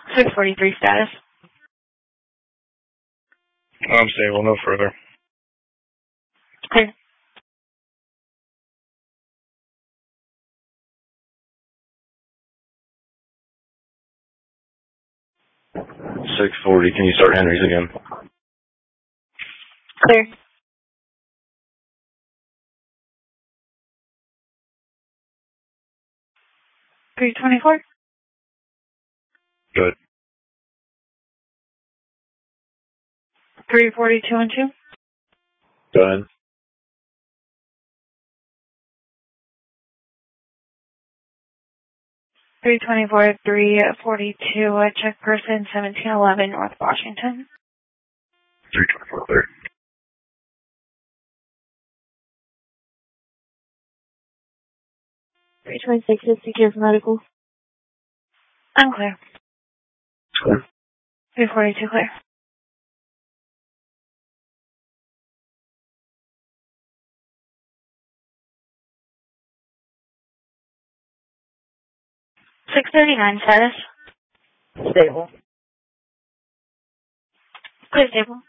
643 status. I'm stable, no further. Clear. .640, can you start Henry's again? Clear. .324. Good. 342 and 2. Done. 324, 342, check person 1711 North Washington. 324, clear. 326 is secure for medical. Unclear. Clear. 342 clear. .639 status. Stable. Clear stable.